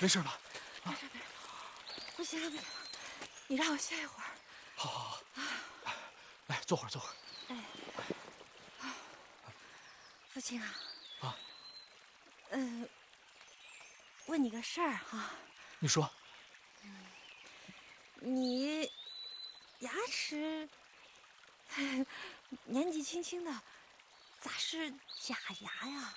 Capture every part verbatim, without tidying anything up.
没事吧？ 没事没事，不行了不行了，你让我歇一会儿。 好，好，好。来，坐会儿，坐会儿。 哎，父亲啊。 啊。 嗯、呃，问你个事儿哈。 你说。 嗯，你牙齿年纪轻轻的，咋是假牙呀？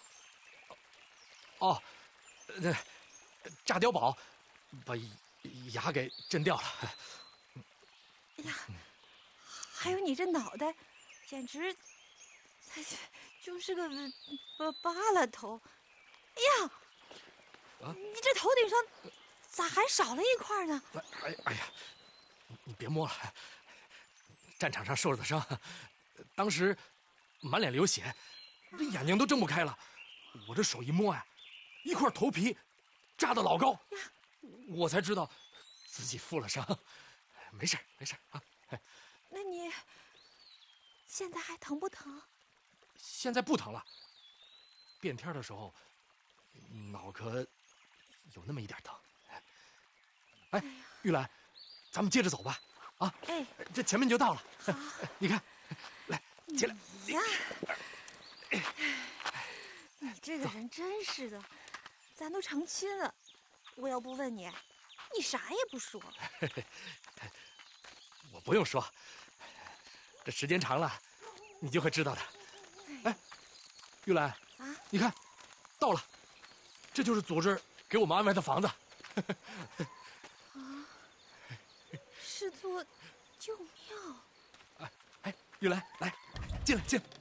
哦，那炸碉堡把牙给震掉了。 哎呀，还有你这脑袋，简直就是个巴巴拉头。哎呀，啊、你这头顶上咋还少了一块呢？ 哎哎呀，你别摸了，战场上受了的伤，当时满脸流血，这眼睛都睁不开了。我这手一摸呀，一块头皮扎得老高，我才知道自己负了伤。没事没事啊。 那你现在还疼不疼？ 现在不疼了。变天的时候，脑壳有那么一点疼。哎，玉兰，咱们接着走吧。啊， 哎， 这前面就到了。 好， 你看，来，进来。 你呀，你这个人真是的，咱都成亲了，我要不问你，你啥也不说。 我不用说，这时间长了，你就会知道的。哎，玉兰啊，你看，到了，这就是组织给我们安排的房子。 啊，是座旧庙。 哎哎，玉兰，来，进来进来。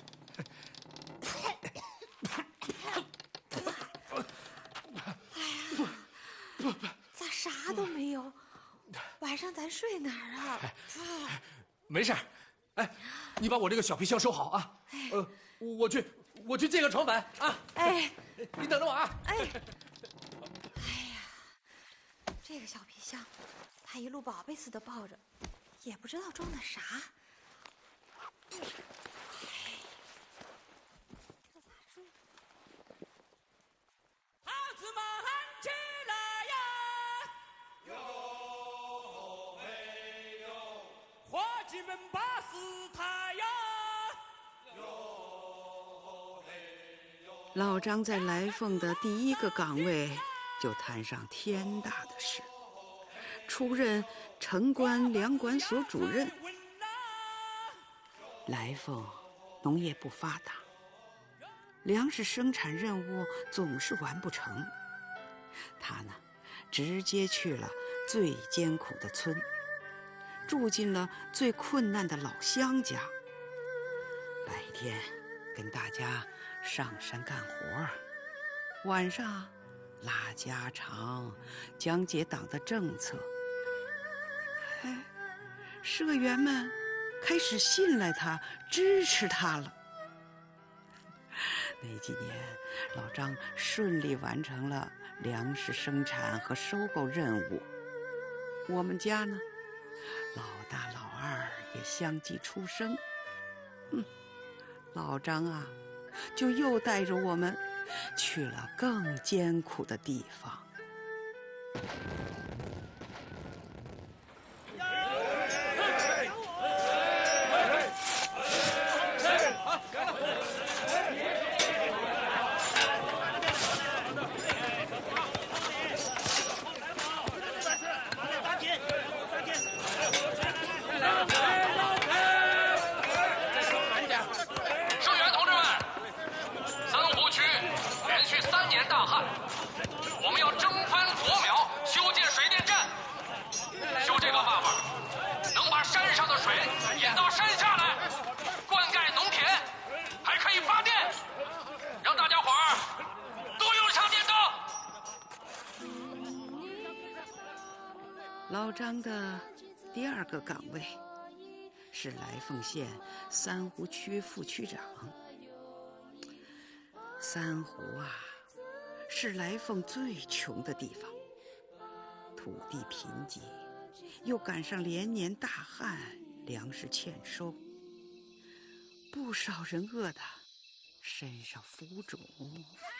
哎呀，咋啥都没有？晚上咱睡哪儿啊？ 哎、没事，哎，你把我这个小皮箱收好啊。哎、呃，我去，我去借个床板啊。 哎， 你等着我啊。 哎，哎呀，这个小皮箱，他一路宝贝似的抱着，也不知道装的啥。哎，这咋睡？ 孩子们起来呀！哟嘿哟，伙计们把事抬呀！哟嘿哟。 老张在来凤的第一个岗位就摊上天大的事，出任城关粮管所主任。来凤农业不发达，粮食生产任务总是完不成。他呢，直接去了最艰苦的村，住进了最困难的老乡家。白天跟大家上山干活，晚上拉家常，讲解党的政策。哎，社员们开始信赖他，支持他了。那几年，老张顺利完成了粮食生产和收购任务。我们家呢，老大老二也相继出生。嗯，老张啊，就又带着我们去了更艰苦的地方。 大旱，我们要征翻国苗，修建水电站。修这个办法，能把山上的水引到山下来，灌溉农田，还可以发电，让大家伙儿都用上电灯。 老张的第二个岗位是来凤县三湖区副区长。三湖啊，是来凤最穷的地方，土地贫瘠，又赶上连年大旱，粮食欠收，不少人饿得身上浮肿。